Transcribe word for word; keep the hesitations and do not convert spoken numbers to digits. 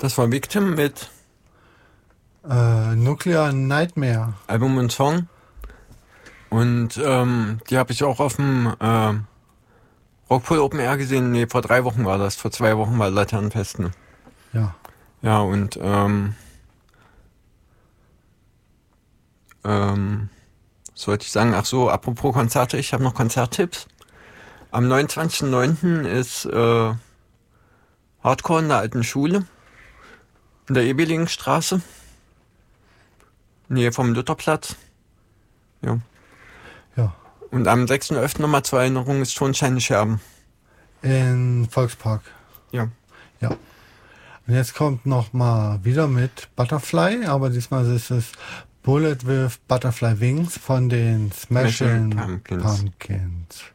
Das war Victim mit Äh, Nuclear Nightmare. Album und Song. Und ähm, die habe ich auch auf dem äh, Rockpool Open Air gesehen. Nee, vor drei Wochen war das. Vor zwei Wochen war Laternenfest. Ne? Ja. Ja, und ähm, ähm, was wollte ich sagen? Ach so, apropos Konzerte, ich habe noch Konzerttipps. Am neunundzwanzigsten neunten ist äh, Hardcore in der alten Schule. In der Ebelingstraße. Nähe vom Lutherplatz. Ja. Ja. Und am sechsten elften nochmal zur Erinnerung ist Tonsteine Scherben. In Volkspark. Ja. Ja. Und jetzt kommt noch mal wieder mit Butterfly, aber diesmal ist es Bullet with Butterfly Wings von den Smashing Smashing Pumpkins. Pumpkins.